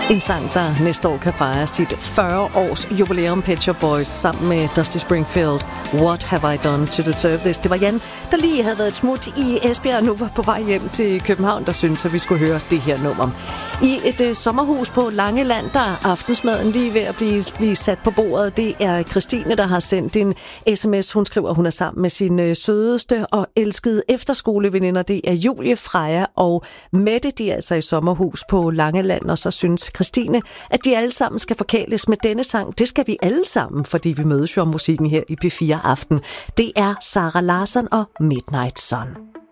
En sang, der næste år kan fejre sit 40-års jubilæum, Pet Shop Boys, sammen med Dusty Springfield. What have I done to deserve this? Det var Jan, der lige havde været et smut i Esbjerg og nu var på vej hjem til København, der syntes, at vi skulle høre det her nummer. I et sommerhus på Langeland, der er aftensmaden lige ved at blive sat på bordet. Det er Christine, der har sendt en sms. Hun skriver, at hun er sammen med sin sødeste og elskede efterskoleveninder. Det er Julie, Freja og Mette. De er altså i sommerhus på Langeland, og så synes Christine, at de alle sammen skal forkæles med denne sang. Det skal vi alle sammen, fordi vi mødes jo om musikken her i P4 Aften. Det er Sara Larsson og Midnight Sun.